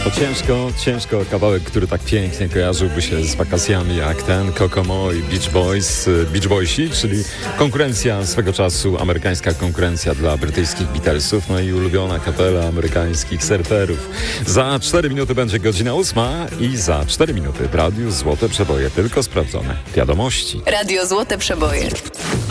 Ciężko kawałek, który tak pięknie kojarzyłby się z wakacjami jak ten Kokomo i Beach Boysi, czyli konkurencja swego czasu, amerykańska konkurencja dla brytyjskich Beatlesów, no i ulubiona kapela amerykańskich surferów. Za 4 minuty będzie godzina 8 i za 4 minuty w Radiu Złote Przeboje tylko sprawdzone wiadomości. Radio Złote Przeboje.